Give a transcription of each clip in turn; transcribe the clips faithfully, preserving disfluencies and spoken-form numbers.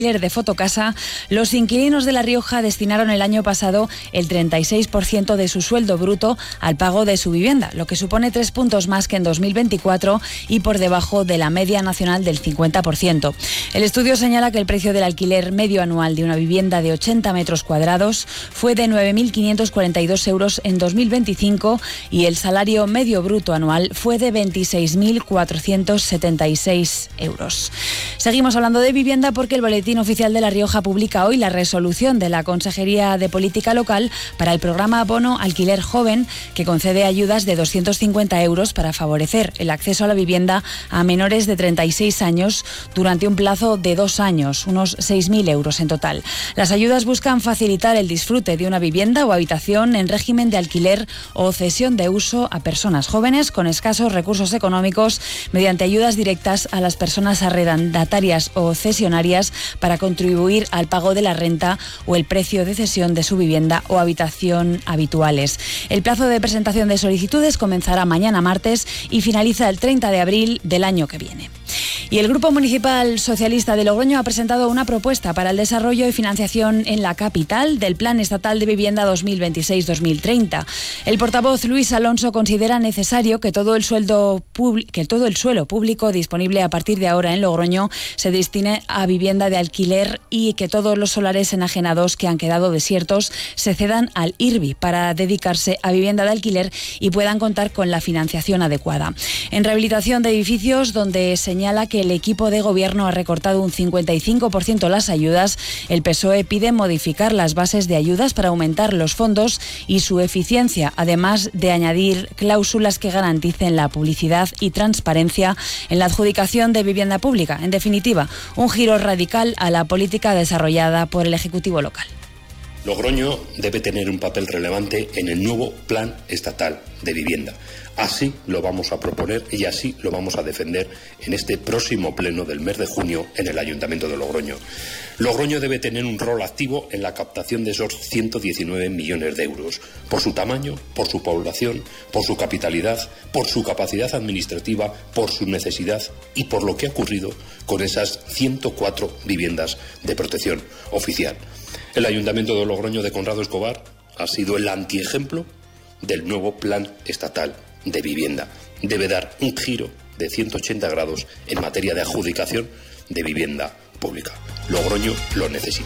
de Fotocasa, los inquilinos de La Rioja destinaron el año pasado el treinta y seis por ciento de su sueldo bruto al pago de su vivienda, lo que supone tres puntos más que en dos mil veinticuatro y por debajo de la media nacional del cincuenta por ciento. El estudio señala que el precio del alquiler medio anual de una vivienda de ochenta metros cuadrados fue de nueve mil quinientos cuarenta y dos euros en dos mil veinticinco y el salario medio bruto anual fue de veintiséis mil cuatrocientos setenta y seis euros. Seguimos hablando de vivienda porque el Boletín Oficial de La Rioja publica hoy la resolución de la Consejería de Política Local para el programa Bono Alquiler Joven, que concede ayudas de doscientos cincuenta euros para favorecer el acceso a la vivienda a menores de treinta y seis años durante un plazo de dos años, unos seis mil euros en total. Las ayudas buscan facilitar el disfrute de una vivienda o habitación en régimen de alquiler o cesión de uso a personas jóvenes con escasos recursos económicos mediante ayudas directas a las personas arrendatarias o cesionarias para contribuir al pago de la renta o el precio de cesión de su vivienda o habitación habituales. El plazo de presentación de solicitudes comenzará mañana martes y finaliza el treinta de abril del año que viene. Y el Grupo Municipal Socialista de Logroño ha presentado una propuesta para el desarrollo y financiación en la capital del Plan Estatal de Vivienda dos mil veintiséis dos mil treinta. El portavoz Luis Alonso considera necesario que todo el sueldo que todo el suelo público disponible a partir de ahora en Logroño se destine a vivienda de alquiler y que todos los solares enajenados que han quedado desiertos se cedan al I R B I para dedicarse a vivienda de alquiler y puedan contar con la financiación adecuada. En rehabilitación de edificios, donde señala que el equipo de gobierno ha recortado un cincuenta y cinco por ciento las ayudas, el P S O E pide modificar las bases de ayudas para aumentar los fondos y su eficiencia, además de añadir cláusulas que garanticen la publicidad y transparencia en la adjudicación de vivienda pública. En definitiva, un giro radical a la política desarrollada por el Ejecutivo local. Logroño debe tener un papel relevante en el nuevo Plan Estatal de Vivienda. Así lo vamos a proponer y así lo vamos a defender en este próximo pleno del mes de junio en el Ayuntamiento de Logroño. Logroño debe tener un rol activo en la captación de esos ciento diecinueve millones de euros, por su tamaño, por su población, por su capitalidad, por su capacidad administrativa, por su necesidad y por lo que ha ocurrido con esas ciento cuatro viviendas de protección oficial. El Ayuntamiento de Logroño de Conrado Escobar ha sido el antiejemplo del nuevo Plan Estatal de Vivienda. Debe dar un giro de ciento ochenta grados en materia de adjudicación de vivienda pública. Logroño lo necesita.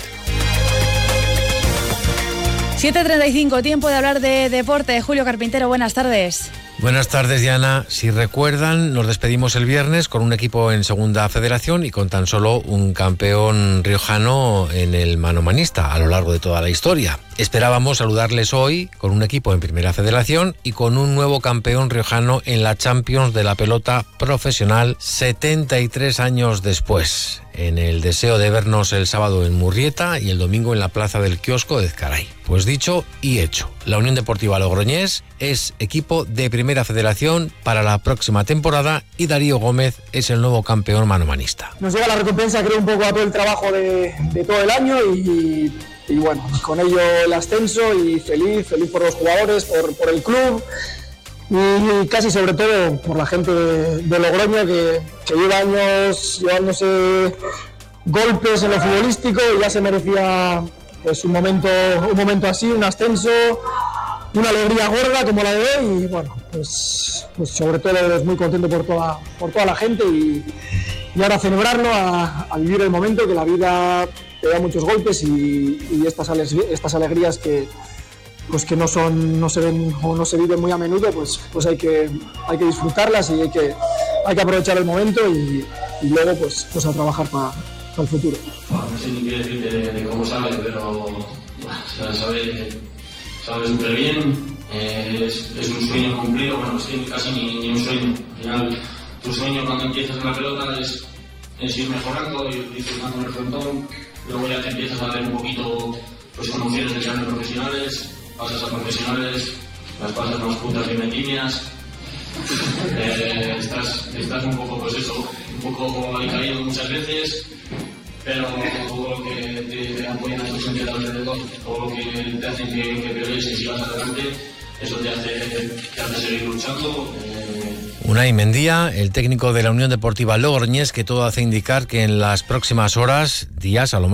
siete treinta y cinco, tiempo de hablar de deporte. Julio Carpintero, buenas tardes. Buenas tardes, Diana. Si recuerdan, nos despedimos el viernes con un equipo en Segunda Federación y con tan solo un campeón riojano en el manomanista a lo largo de toda la historia. Esperábamos saludarles hoy con un equipo en Primera Federación y con un nuevo campeón riojano en la Champions de la pelota profesional setenta y tres años después, en el deseo de vernos el sábado en Murrieta y el domingo en la Plaza del Kiosco de Ezcaray. Pues dicho y hecho, la Unión Deportiva Logroñés es equipo de Primera Federación para la próxima temporada y Darío Gómez es el nuevo campeón manomanista. Nos llega la recompensa, creo, un poco a todo el trabajo de, de todo el año y, y bueno, con ello el ascenso y feliz, feliz por los jugadores, por, por el club y casi sobre todo por la gente de, de Logroño que, que lleva años llevándose golpes en lo futbolístico y ya se merecía pues un momento, un momento así, un ascenso, una alegría gorda como la de hoy y bueno, pues, pues sobre todo muy contento por toda, por toda la gente y, y ahora celebrarlo, a, a vivir el momento, que la vida te da muchos golpes y, y estas, estas alegrías que pues que no son, no se ven o no se viven muy a menudo, pues, pues hay que, hay que disfrutarlas y hay que, hay que aprovechar el momento y, y luego pues, pues a trabajar para pa el futuro. Bueno, no sé ni qué decirte de, de cómo sabes, pero sabe, sabe súper bien, eh, es, es un sueño cumplido, bueno, es que casi ni, ni un sueño. Al final, tu sueño cuando empiezas en la pelota es, es ir mejorando, ir disfrutando en el frontón, luego ya te empiezas a ver un poquito pues, con opciones de ser profesionales, pasas a profesionales, las pasas más putas bien tibias, eh, estás, estás un poco, pues eso, un poco alicaído muchas veces, pero todo lo que te, te apoyan a tus gente alrededor, todo lo que te hacen que, que progreses y sigas adelante, eso te hace, te hace seguir luchando. Eh, Unai Mendía, el técnico de la Unión Deportiva Logroñés, que todo hace indicar que en las próximas horas, días, a lo